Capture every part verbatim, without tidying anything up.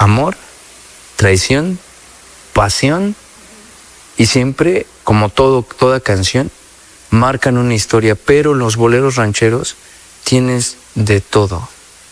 amor, traición, pasión, y siempre, como todo, toda canción, marcan una historia, pero los boleros rancheros tienes de todo,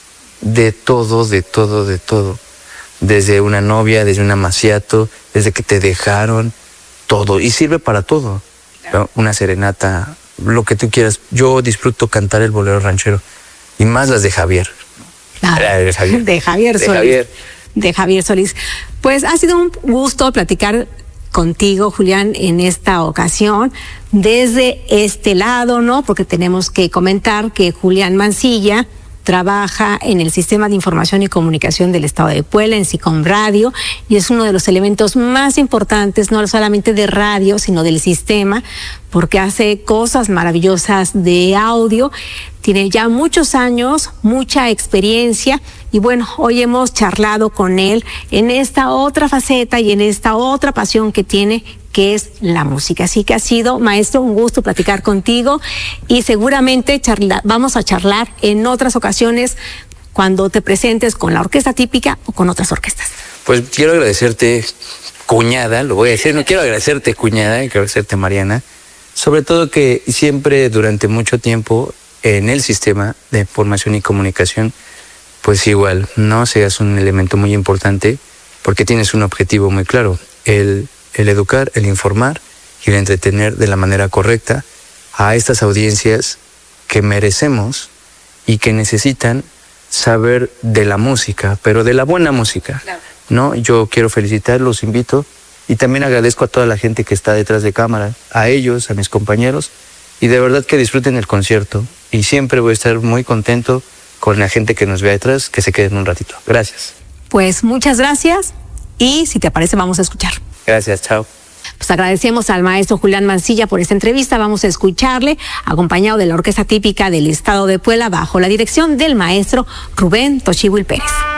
de todo, de todo, de todo. Desde una novia, desde un amaciato, desde que te dejaron, todo. Y sirve para todo. Claro. Una serenata, lo que tú quieras. Yo disfruto cantar el bolero ranchero. Y más las de Javier. Claro. De Javier. De Javier Solís. De Javier. De Javier Solís. Pues ha sido un gusto platicar contigo, Julián, en esta ocasión, desde este lado, ¿no? Porque tenemos que comentar que Julián Mancilla trabaja en el Sistema de Información y Comunicación del Estado de Puebla, en SICOM Radio, y es uno de los elementos más importantes, no solamente de radio, sino del sistema, porque hace cosas maravillosas de audio, tiene ya muchos años, mucha experiencia, y bueno, hoy hemos charlado con él en esta otra faceta y en esta otra pasión que tiene, que es la música. Así que ha sido, maestro, un gusto platicar contigo, y seguramente charla, vamos a charlar en otras ocasiones cuando te presentes con la orquesta típica o con otras orquestas. Pues quiero agradecerte, cuñada, lo voy a decir, no quiero agradecerte, cuñada, quiero agradecerte, Mariana, sobre todo que siempre durante mucho tiempo en el Sistema de Información y Comunicación, pues igual, no seas un elemento muy importante, porque tienes un objetivo muy claro, el el educar, el informar y el entretener de la manera correcta a estas audiencias que merecemos y que necesitan saber de la música, pero de la buena música, claro. ¿No? Yo quiero felicitar, los invito, y también agradezco a toda la gente que está detrás de cámara, a ellos, a mis compañeros, y de verdad que disfruten el concierto, y siempre voy a estar muy contento con la gente que nos ve detrás, que se queden un ratito. Gracias. Pues muchas gracias, y si te parece vamos a escuchar. Gracias, chao. Pues agradecemos al maestro Julián Mancilla por esta entrevista. Vamos a escucharle, acompañado de la Orquesta Típica del Estado de Puebla, bajo la dirección del maestro Rubén Tochihuil Pérez.